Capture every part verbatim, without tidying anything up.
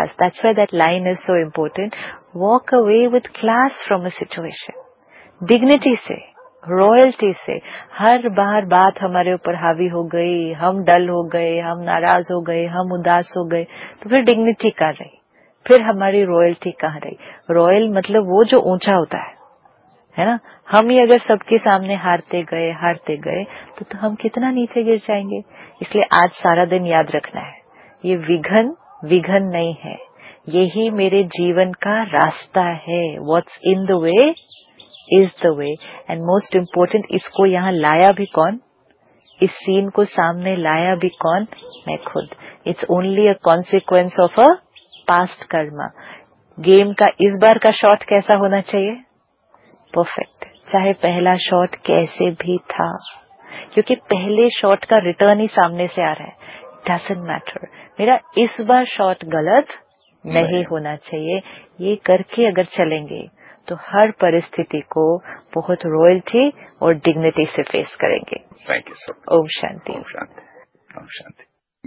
class. That's why that line is so important. Walk away with class from a situation. Dignity से, royalty से. हर बार बात हमारे ऊपर हावी हो गई, हम डल हो गए, हम नाराज हो गए, हम उदास हो गए, तो फिर डिग्निटी कहाँ रही, फिर हमारी रॉयल्टी कहाँ रही. रॉयल मतलब वो जो ऊंचा होता है, है ना. हम ही अगर सबके सामने हारते गए हारते गए तो, तो हम कितना नीचे गिर जाएंगे. इसलिए आज सारा दिन याद रखना है, ये विघन विघन नहीं है, यही मेरे जीवन का रास्ता है. What's in the way is the way. And most important, इसको यहाँ लाया भी कौन, इस सीन को सामने लाया भी कौन, मैं खुद. It's only a consequence of a past Karma. Game का इस बार का शॉट कैसा होना चाहिए, परफेक्ट, चाहे पहला शॉट कैसे भी था, क्योंकि पहले शॉट का रिटर्न ही सामने से आ रहा है. डजंट मैटर, मेरा इस बार शॉट गलत नहीं होना चाहिए. ये करके अगर चलेंगे तो हर परिस्थिति को बहुत रॉयल्टी और डिग्निटी से फेस करेंगे. Thank you so much. Om Shanti. Om Shanti. Om Shanti.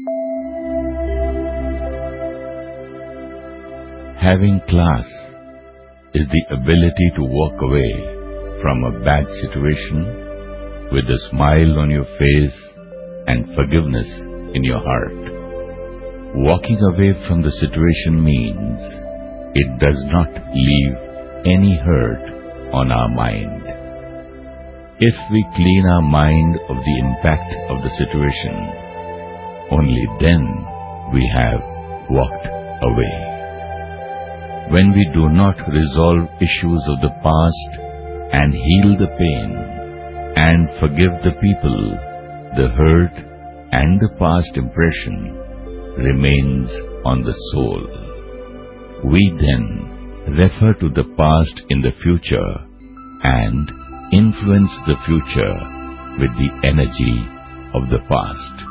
Having class is the ability to walk away from a bad situation with a smile on your face and forgiveness in your heart. Walking away from the situation means it does not leave any hurt on our mind. If we clean our mind of the impact of the situation, only then we have walked away. When we do not resolve issues of the past and heal the pain and forgive the people, the hurt and the past impression remains on the soul. We then refer to the past in the future and influence the future with the energy of the past.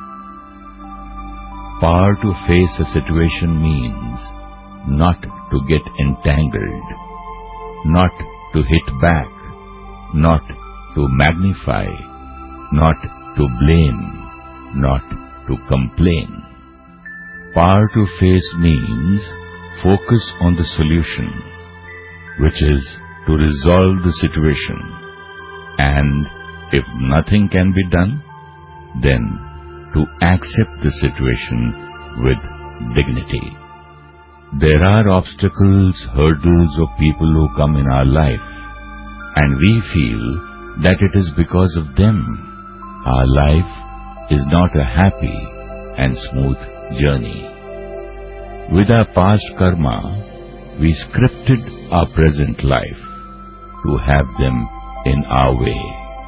Power to face a situation means not to get entangled, not to hit back, not to magnify, not to blame, not to complain. Power to face means focus on the solution, which is to resolve the situation, and if nothing can be done, then to accept the situation with dignity. There are obstacles, hurdles of people who come in our life, and we feel that it is because of them our life is not a happy and smooth journey. With our past karma, we scripted our present life to have them in our way,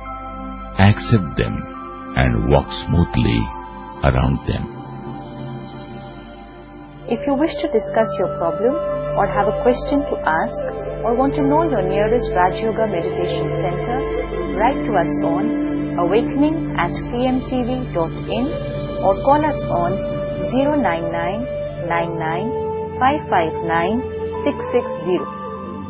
accept them and walk smoothly around them. If you wish to discuss your problem or have a question to ask or want to know your nearest Raj Yoga Meditation Center, write to us on awakening at p m t v dot in or call us on zero nine nine nine nine five five nine six six zero.